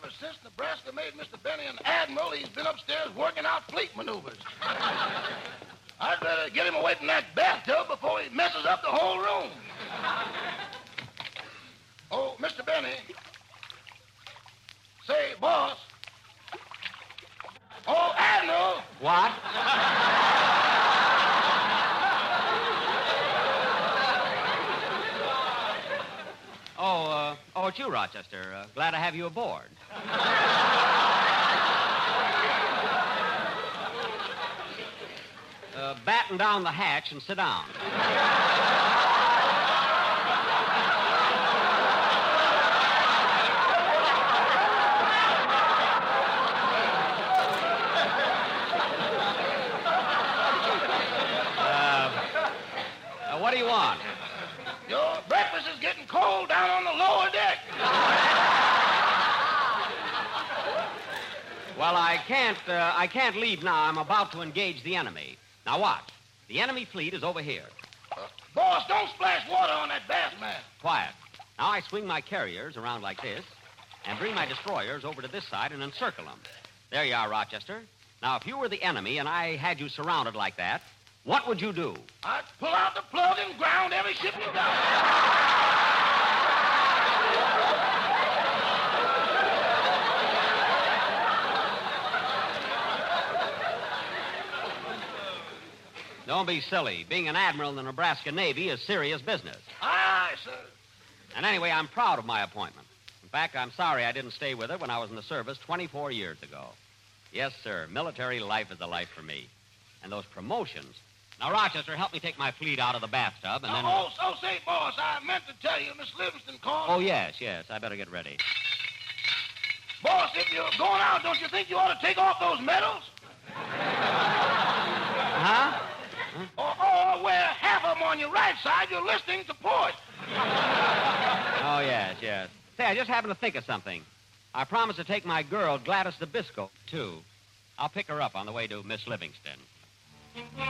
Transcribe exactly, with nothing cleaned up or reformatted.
ever since Nebraska made Mister Benny an admiral, he's been upstairs working out fleet maneuvers. I'd better get him away from that bathtub before he messes up the whole room. Oh, Mister Benny. Say, boss. Oh, Admiral. What? oh, uh, oh, it's you, Rochester. Uh, glad to have you aboard. uh, batten down the hatch and sit down. What do you want? Your breakfast is getting cold down on the lower deck. Well, I can't, uh, I can't leave now. I'm about to engage the enemy. Now watch. The enemy fleet is over here. Uh, boss, don't splash water on that bath mat. Quiet. Now I swing my carriers around like this and bring my destroyers over to this side and encircle them. There you are, Rochester. Now, if you were the enemy and I had you surrounded like that, what would you do? I'd pull out the plug and ground every ship you got. Don't be silly. Being an admiral in the Nebraska Navy is serious business. Aye, sir. And anyway, I'm proud of my appointment. In fact, I'm sorry I didn't stay with it when I was in the service twenty-four years ago. Yes, sir, military life is the life for me. And those promotions... Now, Rochester, help me take my fleet out of the bathtub, and then... Oh, oh, so say, boss, I meant to tell you, Miss Livingston called... Oh, yes, yes, I better get ready. Boss, if you're going out, don't you think you ought to take off those medals? Huh? huh? Or, or wear half of them on your right side, you're listening to port. Oh, yes, yes. Say, I just happened to think of something. I promised to take my girl, Gladys Nabisco, too. I'll pick her up on the way to Miss Livingston.